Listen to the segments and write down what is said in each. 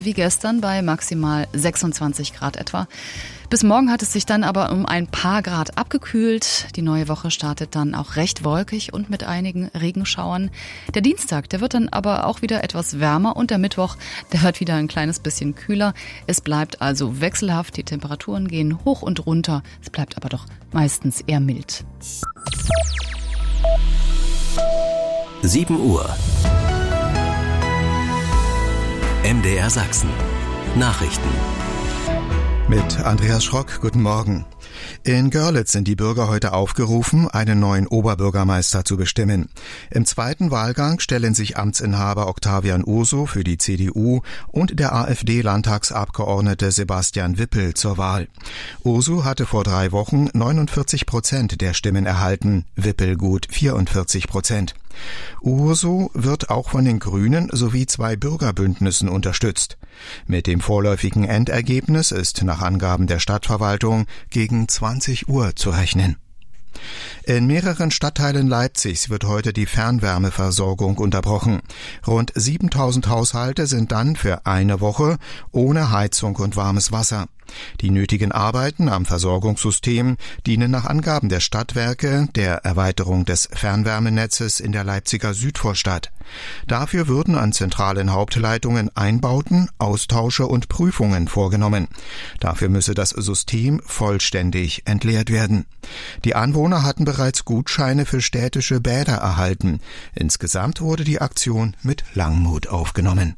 Wie gestern bei maximal 26 Grad etwa. Bis morgen hat es sich dann aber um ein paar Grad abgekühlt. Die neue Woche startet dann auch recht wolkig und mit einigen Regenschauern. Der Dienstag, der wird dann aber auch wieder etwas wärmer und der Mittwoch, der wird wieder ein kleines bisschen kühler. Es bleibt also wechselhaft, die Temperaturen gehen hoch und runter. Es bleibt aber doch meistens eher mild. 7 Uhr. MDR Sachsen. Nachrichten. Mit Andreas Schrock, guten Morgen. In Görlitz sind die Bürger heute aufgerufen, einen neuen Oberbürgermeister zu bestimmen. Im zweiten Wahlgang stellen sich Amtsinhaber Octavian Urso für die CDU und der AfD-Landtagsabgeordnete Sebastian Wippel zur Wahl. Urso hatte vor 3 Wochen 49% der Stimmen erhalten, Wippel gut 44%. Urso wird auch von den Grünen sowie 2 Bürgerbündnissen unterstützt. Mit dem vorläufigen Endergebnis ist nach Angaben der Stadtverwaltung gegen 20 Uhr zu rechnen. In mehreren Stadtteilen Leipzigs wird heute die Fernwärmeversorgung unterbrochen. Rund 7.000 Haushalte sind dann für eine Woche ohne Heizung und warmes Wasser. Die nötigen Arbeiten am Versorgungssystem dienen nach Angaben der Stadtwerke der Erweiterung des Fernwärmenetzes in der Leipziger Südvorstadt. Dafür würden an zentralen Hauptleitungen Einbauten, Austausche und Prüfungen vorgenommen. Dafür müsse das System vollständig entleert werden. Die Anwohner hatten bereits Gutscheine für städtische Bäder erhalten. Insgesamt wurde die Aktion mit Langmut aufgenommen.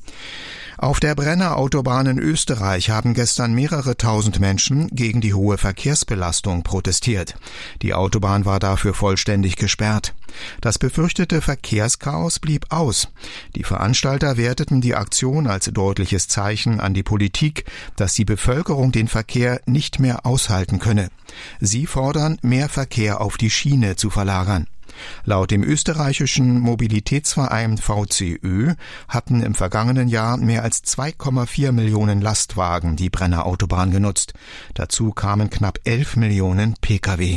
Auf der Brenner Autobahn in Österreich haben gestern mehrere tausend Menschen gegen die hohe Verkehrsbelastung protestiert. Die Autobahn war dafür vollständig gesperrt. Das befürchtete Verkehrschaos blieb aus. Die Veranstalter werteten die Aktion als deutliches Zeichen an die Politik, dass die Bevölkerung den Verkehr nicht mehr aushalten könne. Sie fordern, mehr Verkehr auf die Schiene zu verlagern. Laut dem österreichischen Mobilitätsverein VCÖ hatten im vergangenen Jahr mehr als 2,4 Millionen Lastwagen die Brenner Autobahn genutzt. Dazu kamen knapp 11 Millionen Pkw.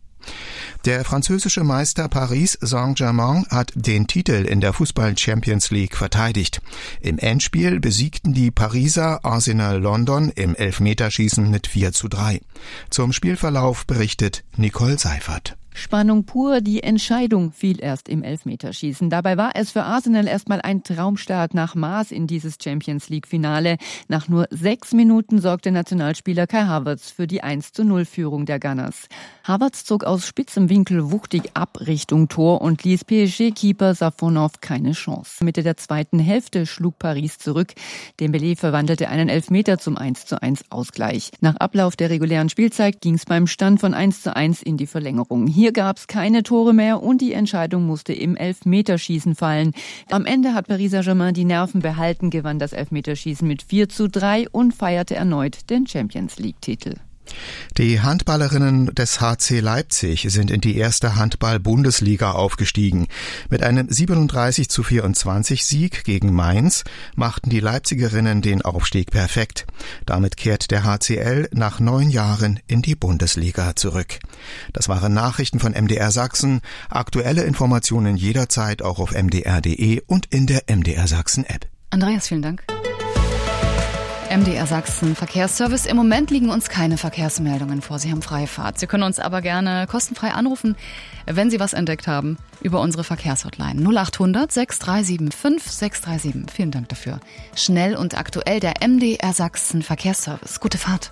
Der französische Meister Paris Saint-Germain hat den Titel in der Fußball-Champions League verteidigt. Im Endspiel besiegten die Pariser Arsenal London im Elfmeterschießen mit 4:3. Zum Spielverlauf berichtet Nicole Seifert. Spannung pur, die Entscheidung fiel erst im Elfmeterschießen. Dabei war es für Arsenal erstmal ein Traumstart nach Maß in dieses Champions-League-Finale. Nach nur 6 Minuten sorgte Nationalspieler Kai Havertz für die 1:0-Führung der Gunners. Havertz zog aus spitzem Winkel wuchtig ab Richtung Tor und ließ PSG-Keeper Safonov keine Chance. Mitte der zweiten Hälfte schlug Paris zurück. Dembélé verwandelte einen Elfmeter zum 1:1-Ausgleich. Nach Ablauf der regulären Spielzeit ging es beim Stand von 1:1 in die Verlängerung. Hier gab es keine Tore mehr und die Entscheidung musste im Elfmeterschießen fallen. Am Ende hat Paris Saint-Germain die Nerven behalten, gewann das Elfmeterschießen mit 4:3 und feierte erneut den Champions-League-Titel. Die Handballerinnen des HC Leipzig sind in die erste Handball-Bundesliga aufgestiegen. Mit einem 37:24 Sieg gegen Mainz machten die Leipzigerinnen den Aufstieg perfekt. Damit kehrt der HCL nach 9 Jahren in die Bundesliga zurück. Das waren Nachrichten von MDR Sachsen. Aktuelle Informationen jederzeit auch auf mdr.de und in der MDR Sachsen App. Andreas, vielen Dank. MDR Sachsen Verkehrsservice. Im Moment liegen uns keine Verkehrsmeldungen vor. Sie haben Freifahrt. Sie können uns aber gerne kostenfrei anrufen, wenn Sie was entdeckt haben, über unsere Verkehrshotline 0800 6375 637. Vielen Dank dafür. Schnell und aktuell der MDR Sachsen Verkehrsservice. Gute Fahrt.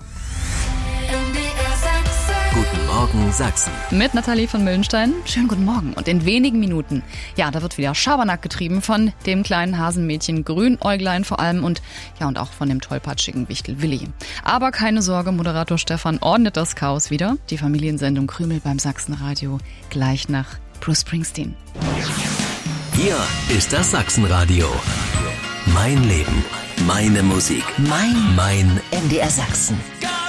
Guten Morgen Sachsen. Mit Nathalie von Müllenstein. Schönen guten Morgen. Und in wenigen Minuten, ja, da wird wieder Schabernack getrieben von dem kleinen Hasenmädchen Grünäuglein vor allem und auch von dem tollpatschigen Wichtel Willi. Aber keine Sorge, Moderator Stefan ordnet das Chaos wieder. Die Familiensendung Krümel beim Sachsenradio gleich nach Bruce Springsteen. Hier ist das Sachsenradio. Mein Leben, meine Musik, mein MDR Sachsen.